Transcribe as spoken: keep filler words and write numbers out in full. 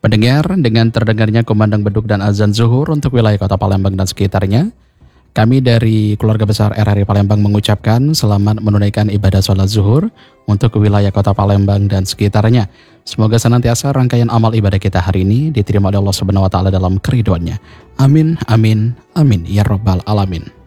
Pendengar, dengan terdengarnya kumandang beduk dan azan zuhur untuk wilayah Kota Palembang dan sekitarnya, kami dari keluarga besar R R I Palembang mengucapkan selamat menunaikan ibadah sholat zuhur untuk wilayah Kota Palembang dan sekitarnya. Semoga senantiasa rangkaian amal ibadah kita hari ini diterima oleh Allah Subhanahu wa taala dalam keridhoannya. Amin, amin, amin ya rabbal alamin.